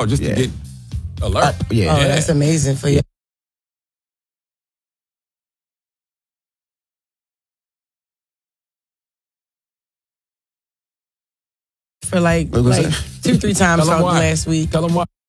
just to get alert. Yeah. Oh, that's amazing for you. For like 2-3 times Tell 'em why. last week. Tell them why.